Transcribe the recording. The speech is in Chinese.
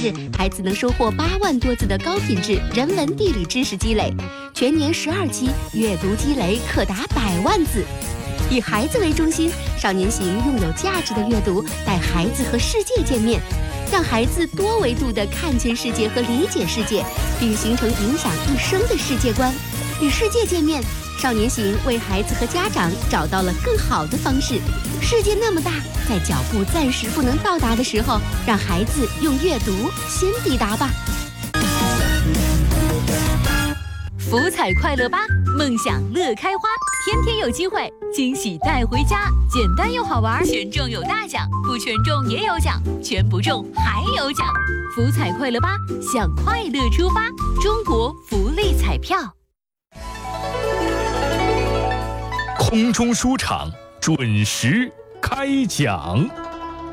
制，孩子能收获8万多字的高品质人文地理知识积累。全年12期，阅读积累可达100万字。以孩子为中心，少年行用有价值的阅读带孩子和世界见面，让孩子多维度地看见世界和理解世界，并形成影响一生的世界观。与世界见面，少年行为孩子和家长找到了更好的方式。世界那么大，在脚步暂时不能到达的时候，让孩子用阅读先抵达吧。 福彩快乐吧，梦想乐开花，天天有机会，惊喜带回家，简单又好玩，全中有大奖，不全中也有奖，全不中还有奖。福彩快乐吧，向快乐出发，中国福利彩票。 空中书场准时开讲。